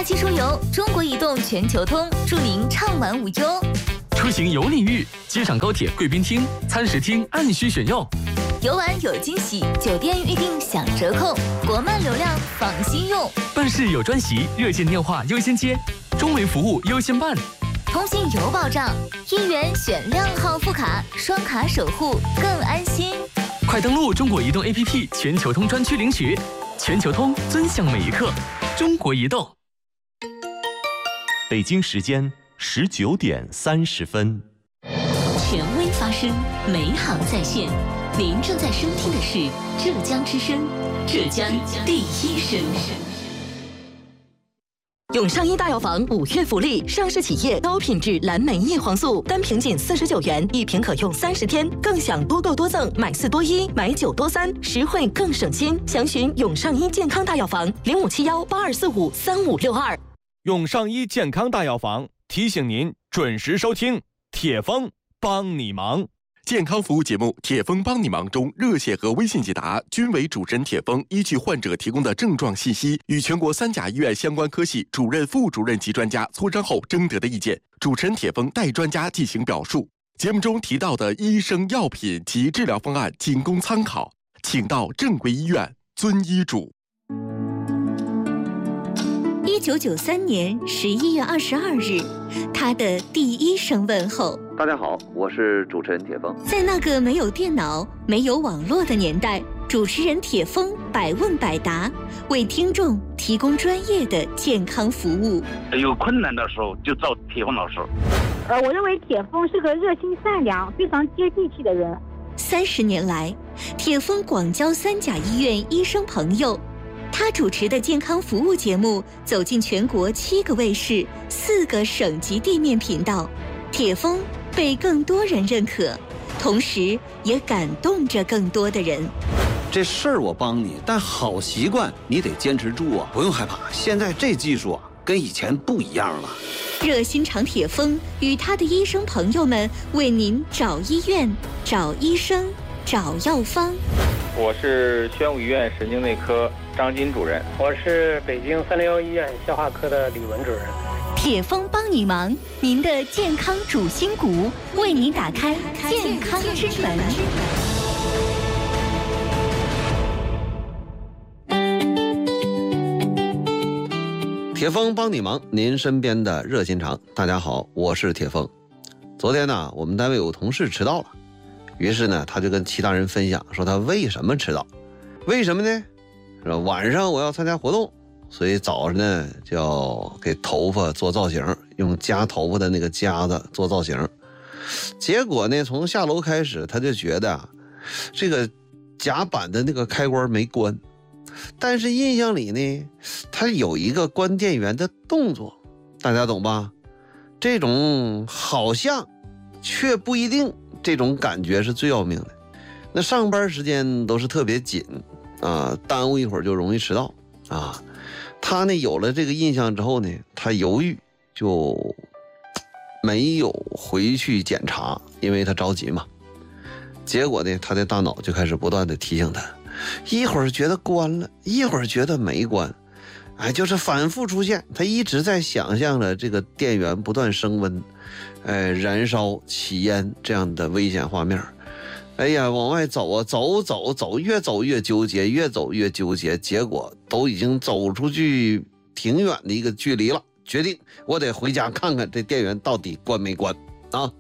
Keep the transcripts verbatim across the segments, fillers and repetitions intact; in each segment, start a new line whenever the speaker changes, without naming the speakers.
假期出游，中国移动全球通祝您畅玩无忧。
出行有礼遇，机场高铁贵宾厅、餐食厅按需选用。
游玩有惊喜，酒店预订享折扣，国漫流量放心用。
办事有专席，热线电话优先接，中维服务优先办。
通信有保障，一元选靓号副卡，双卡守护更安心。
快登录中国移动 A P P 全球通专区领取，全球通尊享每一刻。中国移动。
北京时间十九点三十分。
权威发声，美好在线。您正在收听的是浙江之声，浙江第一声。
永上一大药房五月福利，上市企业高品质蓝莓叶黄素，单瓶仅四十九元，一瓶可用三十天，更享多购多赠，买四多一，买九多三，实惠更省心。详询永上一健康大药房零五七幺八二四五三五六二。
永上一健康大药房提醒您准时收听铁峰帮你忙。
健康服务节目《铁峰帮你忙》中，热线和微信解答均为主持人铁峰依据患者提供的症状信息，与全国三甲医院相关科系主任、副主任及专家磋商后征得的意见，主持人铁峰代专家进行表述。节目中提到的医生、药品及治疗方案仅供参考，请到正规医院遵医嘱。
一九九三年十一月二十二日，他的第一声问候。
大家好，我是主持人铁峰。
在那个没有电脑、没有网络的年代，主持人铁峰百问百答，为听众提供专业的健康服务。
有困难的时候就找铁峰老师。
呃，我认为铁峰是个热心善良、非常接地气的人。
三十年来，铁峰广交三甲医院医生朋友。他主持的健康服务节目走进全国七个卫视、四个省级地面频道，铁峰被更多人认可，同时也感动着更多的人。
这事儿我帮你，但好习惯你得坚持住啊！不用害怕，现在这技术啊，跟以前不一样了。
热心肠铁峰与他的医生朋友们为您找医院、找医生、找药方。
我是宣武医院神经内科张金主任，
我是北京三零幺医院消化科的李文主任。
铁峰帮你忙，您的健康主心骨，为您打开健康之门。
铁峰帮你忙，您身边的热心肠。大家好，我是铁峰。昨天呢，我们单位有同事迟到了。于是呢，他就跟其他人分享说他为什么迟到。为什么呢？说晚上我要参加活动，所以早上呢就要给头发做造型，用夹头发的那个夹子做造型。结果呢，从下楼开始，他就觉得这个夹板的那个开关没关，但是印象里呢，他有一个关电源的动作，大家懂吧？这种好像却不一定，这种感觉是最要命的。那上班时间都是特别紧啊，耽误一会儿就容易迟到啊。他呢有了这个印象之后呢，他犹豫就没有回去检查，因为他着急嘛。结果呢，他的大脑就开始不断的提醒他，一会儿觉得关了，一会儿觉得没关，哎，就是反复出现。他一直在想象着这个电源不断升温，哎，燃烧起烟这样的危险画面。哎呀，往外走啊，走走走，越走越纠结，越走越纠结，结果都已经走出去挺远的一个距离了，决定我得回家看看这电源到底关没关啊。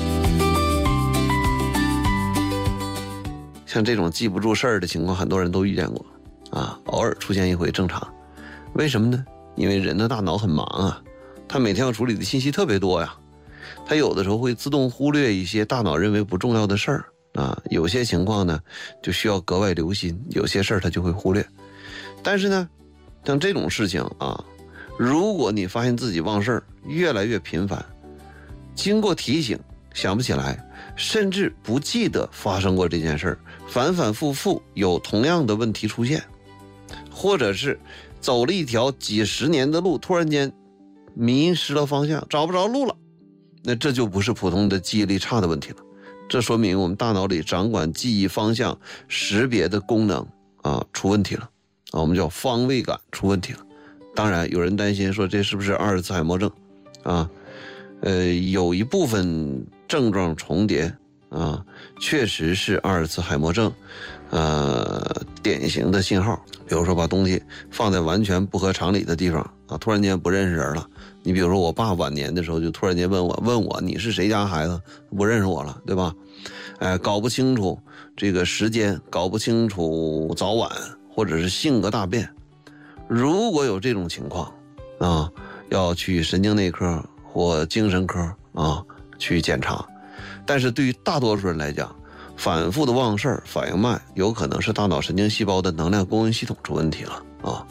像这种记不住事儿的情况，很多人都遇见过啊，偶尔出现一回正常。为什么呢？因为人的大脑很忙啊，他每天要处理的信息特别多呀，他有的时候会自动忽略一些大脑认为不重要的事儿啊，有些情况呢就需要格外留心，有些事儿他就会忽略。但是呢，像这种事情啊，如果你发现自己忘事儿越来越频繁，经过提醒想不起来，甚至不记得发生过这件事儿，反反复复有同样的问题出现，或者是走了一条几十年的路，突然间迷失了方向，找不着路了，那这就不是普通的记忆力差的问题了，这说明我们大脑里掌管记忆方向识别的功能啊出问题了啊，我们叫方位感出问题了。 当然有人担心说这是不是阿尔茨海默症啊？呃，有一部分症状重叠啊，确实是阿尔茨海默症呃典型的信号。比如说把东西放在完全不合常理的地方啊，突然间不认识人了。你比如说我爸晚年的时候就突然间问我问我你是谁家孩子，不认识我了，对吧？哎，搞不清楚这个时间，搞不清楚早晚，或者是性格大变。如果有这种情况啊，要去神经内科或精神科啊去检查。但是对于大多数人来讲，反复的忘事儿、反应慢，有可能是大脑神经细胞的能量供应系统出问题了啊。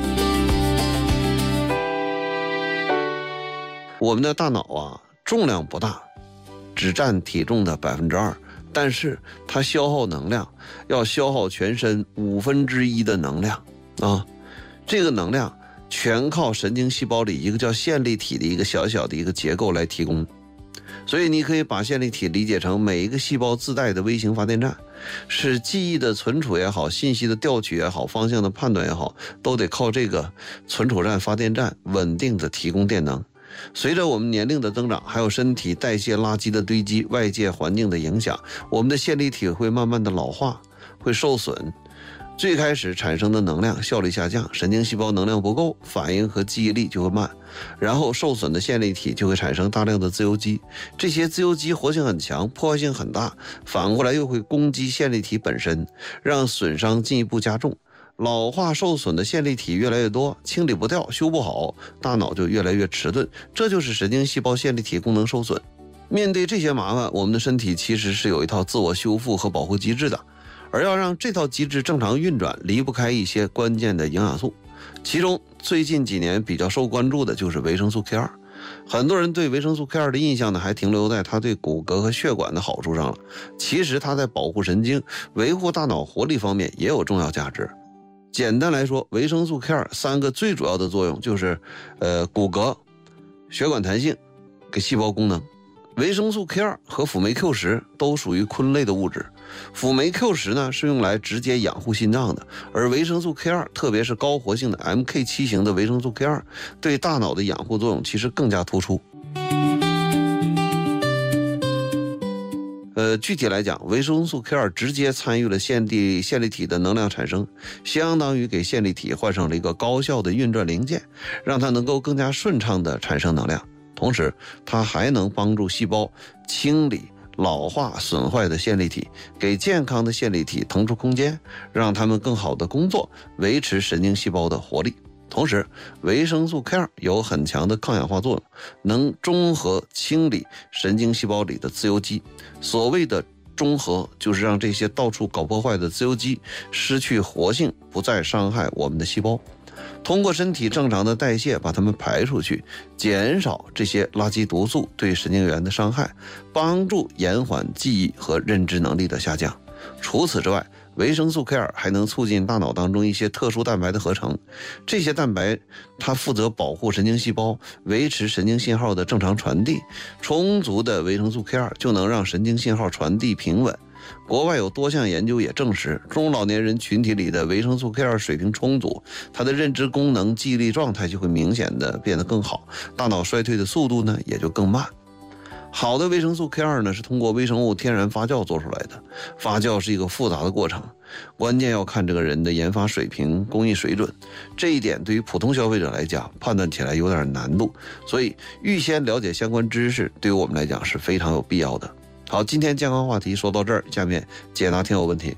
我们的大脑啊，重量不大，只占体重的百分之二，但是它消耗能量要消耗全身五分之一的能量啊。这个能量全靠神经细胞里一个叫线粒体的一个小小的一个结构来提供。所以你可以把线粒体理解成每一个细胞自带的微型发电站，是记忆的存储也好，信息的调取也好，方向的判断也好，都得靠这个存储站发电站稳定的提供电能。随着我们年龄的增长，还有身体代谢垃圾的堆积，外界环境的影响，我们的线粒体会慢慢的老化，会受损。最开始产生的能量效率下降，神经细胞能量不够，反应和记忆力就会慢，然后受损的线粒体就会产生大量的自由基，这些自由基活性很强，破坏性很大，反过来又会攻击线粒体本身，让损伤进一步加重。老化受损的线粒体越来越多，清理不掉，修不好，大脑就越来越迟钝，这就是神经细胞线粒体功能受损。面对这些麻烦，我们的身体其实是有一套自我修复和保护机制的，而要让这套机制正常运转，离不开一些关键的营养素。其中最近几年比较受关注的就是维生素 K 二。很多人对维生素 K 二的印象呢，还停留在它对骨骼和血管的好处上了。其实它在保护神经、维护大脑活力方面也有重要价值。简单来说，维生素 K 二三个最主要的作用就是，呃，骨骼、血管弹性、给细胞功能。维生素 K 二和辅酶 Q 十都属于醌类的物质，辅酶 Q 十呢是用来直接养护心脏的，而维生素 K 二，特别是高活性的 M K 七 型的维生素 K 二，对大脑的养护作用其实更加突出。呃，具体来讲，维生素 K 二直接参与了线粒线粒体的能量产生，相当于给线粒体换上了一个高效的运转零件，让它能够更加顺畅地产生能量。同时，它还能帮助细胞清理老化损坏的线粒体，给健康的线粒体腾出空间，让它们更好的工作，维持神经细胞的活力。同时，维生素 K 二有很强的抗氧化作用，能中和清理神经细胞里的自由基。所谓的中和，就是让这些到处搞破坏的自由基失去活性，不再伤害我们的细胞。通过身体正常的代谢把它们排出去，减少这些垃圾毒素对神经元的伤害，帮助延缓记忆和认知能力的下降。除此之外，维生素 K 二还能促进大脑当中一些特殊蛋白的合成，这些蛋白它负责保护神经细胞，维持神经信号的正常传递。充足的维生素 K 二就能让神经信号传递平稳。国外有多项研究也证实，中老年人群体里的维生素 K 二 水平充足，它的认知功能、记忆力状态就会明显的变得更好，大脑衰退的速度呢也就更慢。好的维生素 K 二 呢是通过微生物天然发酵做出来的，发酵是一个复杂的过程，关键要看这个人的研发水平、工艺水准，这一点对于普通消费者来讲判断起来有点难度，所以预先了解相关知识对于我们来讲是非常有必要的。好，今天健康话题说到这儿，下面解答听友问题。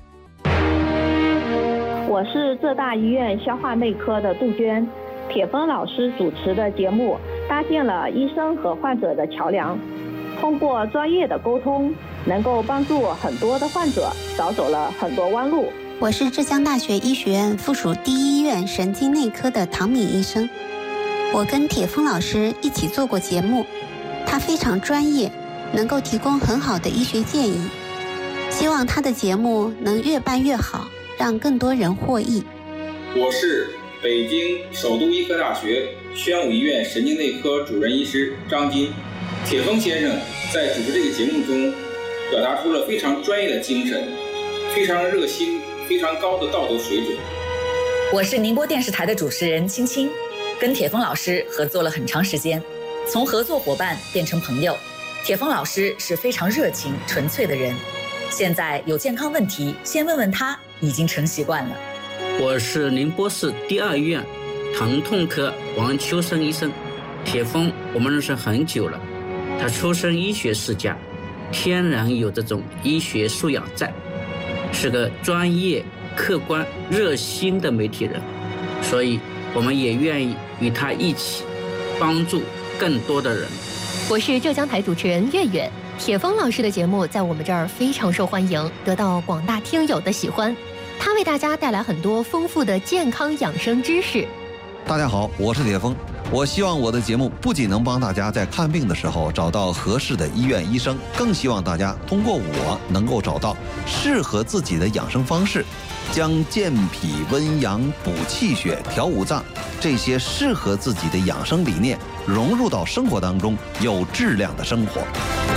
我是浙大医院消化内科的杜鹃，铁峰老师主持的节目搭建了医生和患者的桥梁，通过专业的沟通，能够帮助很多的患者少走了很多弯路。
我是浙江大学医学院附属第一医院神经内科的唐敏医生，我跟铁峰老师一起做过节目，他非常专业，能够提供很好的医学建议，希望他的节目能越办越好，让更多人获益。
我是北京首都医科大学宣武医院神经内科主任医师张金。铁峰先生在主持这个节目中表达出了非常专业的精神，非常热心，非常高的道德水准。
我是宁波电视台的主持人青青， 跟铁峰老师合作了很长时间，从合作伙伴变成朋友。铁峰老师是非常热情纯粹的人，现在有健康问题先问问他，已经成习惯了。
我是宁波市第二医院疼痛科王秋生医生。铁峰我们认识很久了，他出身医学世家，天然有这种医学素养在，是个专业客观热心的媒体人，所以我们也愿意与他一起帮助更多的人。
我是浙江台主持人月月。铁峰老师的节目在我们这儿非常受欢迎，得到广大听友的喜欢。他为大家带来很多丰富的健康养生知识。
大家好，我是铁峰。我希望我的节目不仅能帮大家在看病的时候找到合适的医院医生，更希望大家通过我能够找到适合自己的养生方式，将健脾温阳、补气血、调五脏这些适合自己的养生理念融入到生活当中，有质量的生活。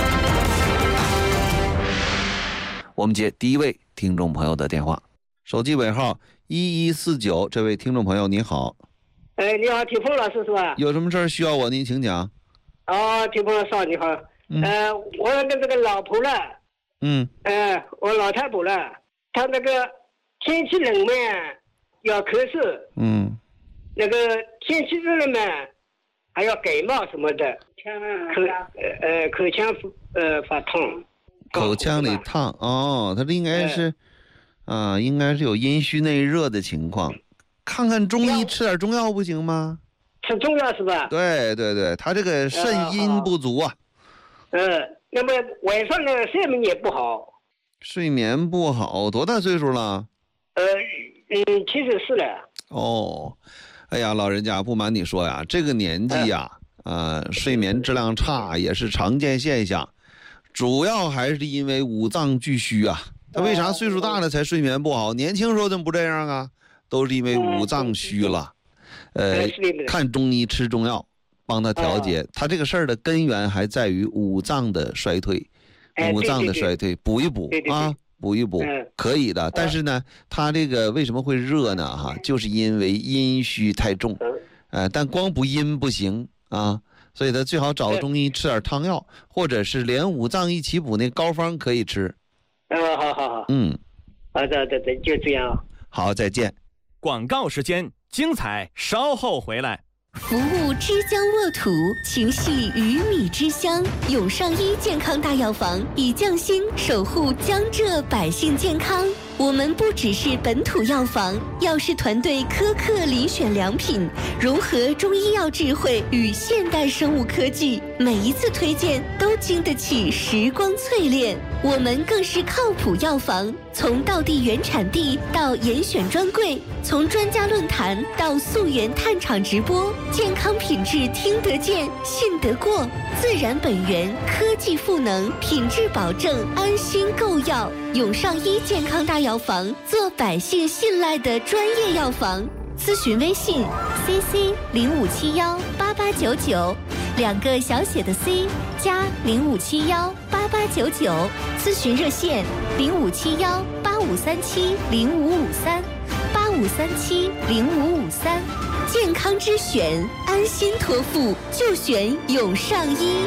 我们接第一位听众朋友的电话，手机尾号一一四九，这位听众朋友您好。
哎，你好，铁峰老师是吧？
有什么事儿需要我？您请讲。
哦，铁峰老师你好。嗯、呃，我跟这个老婆了。
嗯。
呃，我老太婆了，她那个天气冷嘛，要咳嗽。
嗯。
那个天气热了嘛，还要感冒什么的。口呃呃口腔呃发痛。
口腔里烫哦，他这应该是，啊、呃，应该是有阴虚内热的情况。看看中医，吃点中药不行吗？
吃中药是吧？
对对对，他这个肾阴不足啊。
嗯、呃，那么晚上呢睡眠也不好。
睡眠不好，多大岁数了？
呃，嗯，七十四了。
哦，哎呀，老人家不瞒你说呀，这个年纪呀，呃，呃睡眠质量差也是常见现象，主要还是因为五脏俱虚啊。他为啥岁数大了才睡眠不好？年轻时候怎么不这样啊？都是因为五脏虚了，呃，看中医吃中药，帮他调节。他这个事儿的根源还在于五脏的衰退，五脏的衰退，补一补啊，补一补可以的。但是呢，他这个为什么会热呢？哈，就是因为阴虚太重，呃，但光补阴不行啊，所以他最好找中医吃点汤药，或者是连五脏一起补那膏方可以吃。
啊，好好好，
嗯，
好的，对对，就这样。
好，再见。
广告时间，精彩稍后回来。
服务枝江沃土，情系鱼米之乡。永上医健康大药房以匠心守护江浙百姓健康。我们不只是本土药房，药师团队苛刻遴选良品，融合中医药智慧与现代生物科技，每一次推荐都经得起时光淬炼。我们更是靠谱药房，从道地原产地到严选专柜，从专家论坛到溯源探厂直播，健康品质听得见、信得过，自然本源，科技赋能，品质保证，安心购药。永上医健康大药房，做百姓信赖的专业药房。咨询微信 C C 零五七幺八八九九，两个小写的 C 加零五七幺八八九九。咨询热线零五七幺八五三七零五五三八五三七零五五三。健康之选，安心托付就选永上医。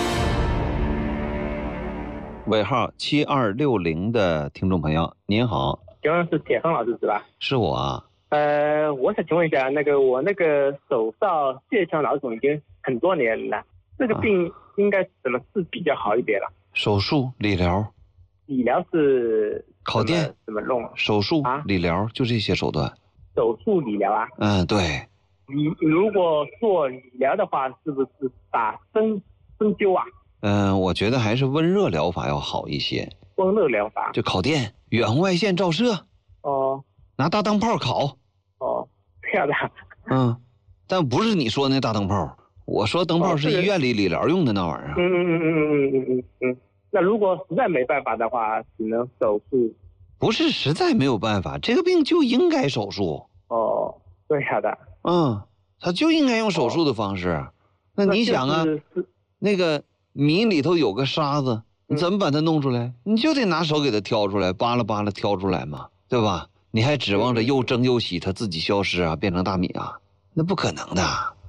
尾号七二六零的听众朋友，您好，
请问是铁峰老师是吧？
是我啊。
呃，我想请问一下，那个我那个手少血腔脑肿已经很多年了，这个病应该怎么治比较好一点了？
手术、理疗。
理疗是
烤电
怎么弄？
手术、啊、理疗就这些手段。
手术、理疗啊？
嗯，对。
你如果做理疗的话，是不是打针针灸啊？
嗯、呃，我觉得还是温热疗法要好一些。
温热疗法
就烤电、远红外线照射。
哦。
拿大灯泡烤。
哦，这样的。
嗯，但不是你说那大灯泡，我说灯泡是医院里理疗用的那玩意儿。
嗯嗯嗯嗯嗯嗯嗯嗯。那如果实在没办法的话，只能手术。
不是实在没有办法，这个病就应该手术。
哦，对呀的。
嗯，他就应该用手术的方式。哦、那你想啊，那, 那个米里头有个沙子，你怎么把它弄出来？嗯、你就得拿手给它挑出来，扒拉扒拉挑出来嘛，对吧？你还指望着又蒸又洗它自己消失啊，变成大米啊？那不可能的。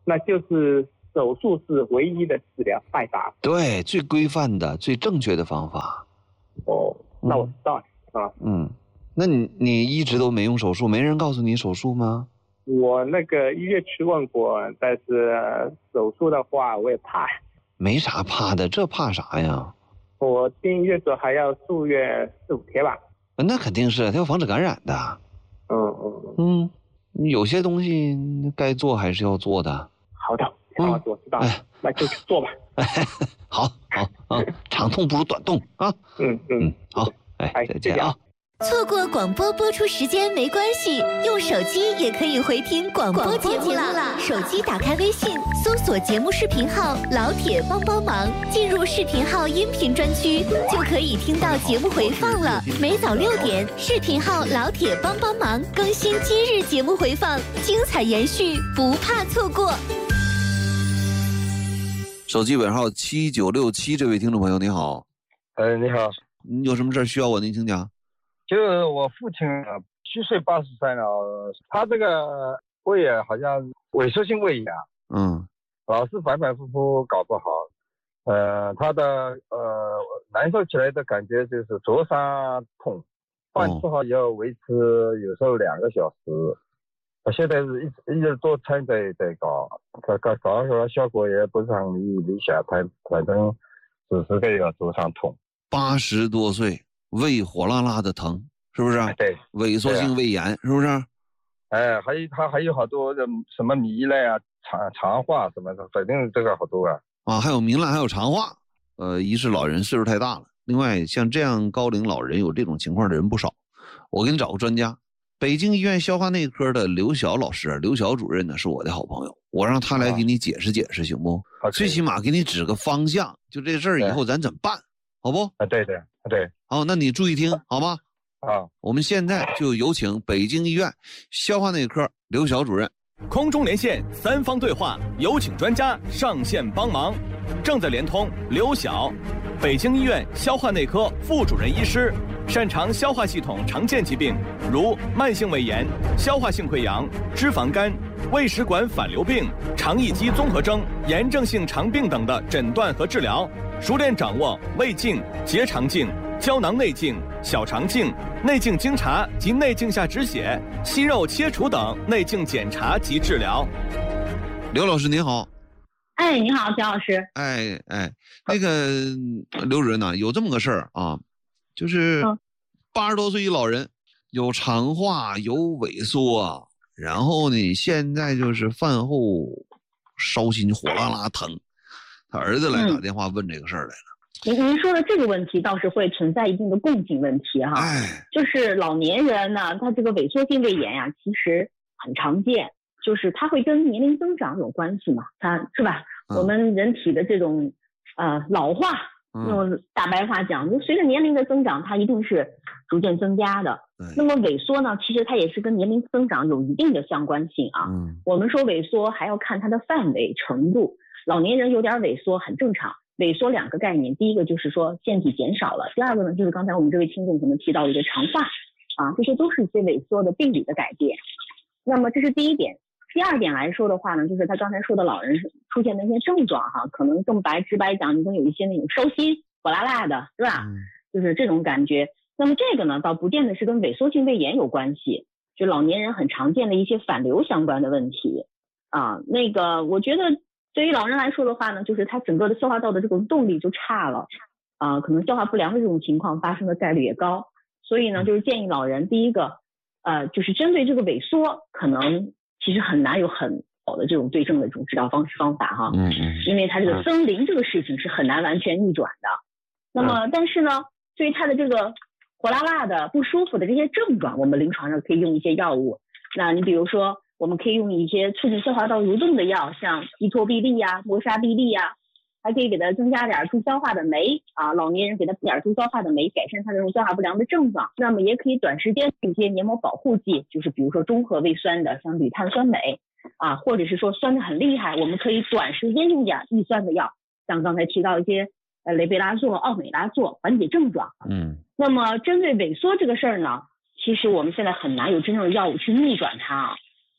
那就是手术是唯一的治疗办法。
对，最规范的、最正确的方法。
哦，那我知道了、嗯、啊。
嗯，那你你一直都没用手术，没人告诉你手术吗？
我那个医院去问过，但是手术的话我也怕。
没啥怕的，这怕啥呀？
我进医院说还要住院四五天吧。
那肯定是，它要防止感染的。
嗯嗯
嗯，有些东西该做还是要做的。
好的，好的，我知道了、哎，那就去做吧。
好，好啊，长痛不如短痛啊。
嗯嗯，
好，哎，再见啊。
错过广播播出时间没关系，用手机也可以回听广播节目啦。手机打开微信，搜索节目视频号“老铁帮帮忙”，进入视频号音频专区，就可以听到节目回放了。每早六点，视频号“老铁帮帮忙”更新今日节目回放，精彩延续，不怕错过。
手机尾号七九六七，这位听众朋友你好。
呃，你好，
你有什么事需要我？您请讲。
就是我父亲啊，虚岁八十三了，他这个胃啊，好像萎缩性胃炎，
嗯，
老是反反复复搞不好，呃，他的呃难受起来的感觉就是灼伤痛，饭吃好要维持有时候两个小时，我现在是一直一直多餐在在搞，搞搞搞出来效果也不是很理理想，他反正只是这个灼伤痛。
八十多岁。胃火辣辣的疼，是不是？
对，
萎缩性胃炎，是不是？
哎，还有他还有好多的什么糜烂啊、肠肠化什么的，反正这个好多啊。
啊，还有糜烂，还有肠化。呃，一是老人岁数太大了，另外像这样高龄老人有这种情况的人不少。我给你找个专家，北京医院消化内科的刘晓老师，刘晓主任呢是我的好朋友，我让他来给你解释解释，行不？
啊、
最起码给你指个方向，就这事儿以后咱怎么办？好不？
啊，对对对，
好，那你注意听，好吗？
啊，
我们现在就有请北京医院消化内科刘晓主任。
空中连线，三方对话，有请专家上线帮忙。正在连通刘晓，北京医院消化内科副主任医师，擅长消化系统常见疾病，如慢性胃炎、消化性溃疡、脂肪肝、胃食管反流病、肠易激综合征、炎症性肠病等的诊断和治疗，熟练掌握胃镜、结肠镜、胶囊内镜、小肠镜、内镜经查及内镜下止血、息肉切除等内镜检查及治疗。
刘老师您好。
哎，你好，姜老师。
哎哎，那个刘主任呢、啊，有这么个事儿啊，就是八十多岁一老人，有肠化，有萎缩，然后呢，现在就是饭后烧心火辣辣疼，他儿子来打电话问这个事儿来了。
您、嗯、您说的这个问题倒是会存在一定的共性问题哈，
哎，
就是老年人呢，他这个萎缩性胃炎呀、啊，其实很常见。就是它会跟年龄增长有关系嘛，它是吧？嗯、我们人体的这种呃老化，用大白话讲，就随着年龄的增长，它一定是逐渐增加的。那么萎缩呢，其实它也是跟年龄增长有一定的相关性啊。嗯、我们说萎缩还要看它的范围程度，老年人有点萎缩很正常。萎缩两个概念，第一个就是说腺体减少了，第二个呢就是刚才我们这位听众可能提到的一个肠化啊，这些都是一些萎缩的病理的改变。那么这是第一点。第二点来说的话呢，就是他刚才说的老人出现的一些症状哈，可能更白直白讲，你会有一些那种烧心、火辣辣的，是吧？嗯、就是这种感觉。那么这个呢，倒不见得是跟萎缩性胃炎有关系，就老年人很常见的一些反流相关的问题啊。那个，我觉得对于老人来说的话呢，就是他整个的消化道的这种动力就差了啊，可能消化不良的这种情况发生的概率也高。所以呢，就是建议老人第一个，呃，就是针对这个萎缩，可能其实很难有很好的这种对症的这种治疗方式方法哈，嗯嗯，因为它这个分龄这个事情是很难完全逆转的。那么，但是呢，对于他的这个火辣辣的不舒服的这些症状，我们临床上可以用一些药物。那你比如说，我们可以用一些促进消化道蠕动的药，像依托必利呀、摩沙必利呀，还可以给他增加点助消化的酶啊，老年人给他补点助消化的酶，改善他这种消化不良的症状。那么也可以短时间一些黏膜保护剂，就是比如说中和胃酸的，像铝碳酸镁啊，或者是说酸的很厉害，我们可以短时间用点抑酸的药，像刚才提到一些呃雷贝拉唑、奥美拉唑，缓解症状。
嗯。
那么针对萎缩这个事儿呢，其实我们现在很难有真正的药物去逆转它啊。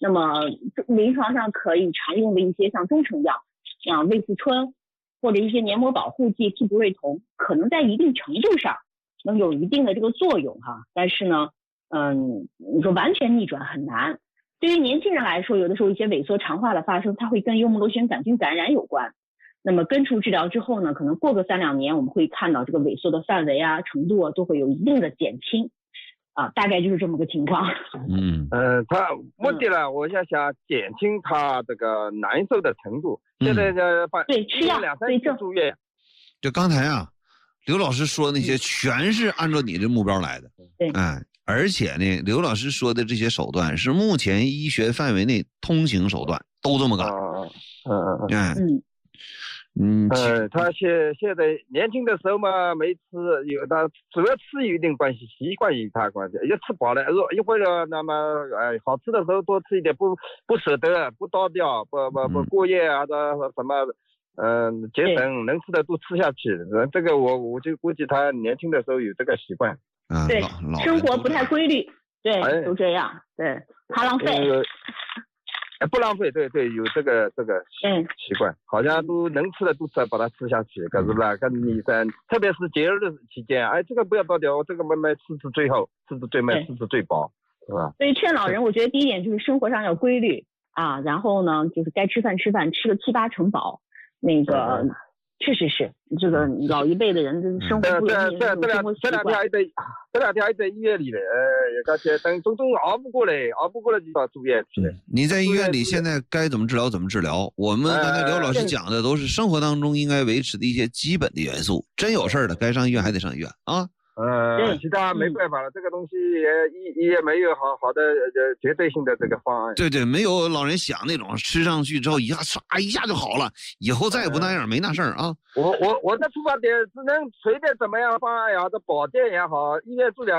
那么临床上可以常用的一些像中成药，像类似春或者一些黏膜保护剂替补瑞酮，可能在一定程度上能有一定的这个作用哈。但是呢，嗯，你说完全逆转很难。对于年轻人来说，有的时候一些萎缩肠化的发生，它会跟幽门螺旋杆菌感染有关。那么根除治疗之后呢，可能过个三两年，我们会看到这个萎缩的范围啊、程度啊，都会有一定的减轻。啊，大概就是这么个情况。
嗯
呃，他目的呢，嗯、我想想减轻他这个难受的程度。嗯、现在呢，
对吃药
两三次住院。
就刚才啊，刘老师说的那些，全是按照你的目标来的。
对，
哎，而且呢，刘老师说的这些手段是目前医学范围内通行手段，都这么干。
嗯嗯嗯
哎。
嗯。
嗯，
呃，他现现在年轻的时候嘛，没吃，有他主要吃有一定关系，习惯与他关系。一吃饱了饿，一会儿那么哎，好吃的时候多吃一点，不不舍得，不倒掉，不不不过夜啊的什么，嗯、呃，节省，能吃的都吃下去。这个我我就估计他年轻的时候有这个习惯。
啊，
对，生活不太规律，对，
哎、
都这样，对，怕浪费。
呃不浪费，对对，有这个这个
嗯
习惯，好像都能吃的都吃，把它吃下去，可是吧，跟你在，特别是节日的期间，哎，这个不要倒掉，这个慢慢吃至最后，吃至最慢，吃至最饱，是吧？
所以劝老人，我觉得第一点就是生活上要规律啊，然后呢，就是该吃饭吃饭，吃个七八成饱，那个。嗯确实是，这个老一辈的人的生活不容易，
这这两这两天还在这两天还在医院里呢，呃，感觉等总总熬不过来，熬不过来就到住院去了。
你在医院里现在该怎么治疗怎么治疗？我们刚才刘老师讲的都是生活当中应该维持的一些基本的元素。真有事儿了，该上医院还得上医院啊。
呃，其他没办法了，嗯、这个东西也也也没有好好的呃绝对性的这个方案。
对对，没有老人想那种吃上去之后一下唰一下就好了，以后再也不那样，呃、没那事儿啊。
我我我的出发点只能随便怎么样方案也好，这保健也好，医院治疗。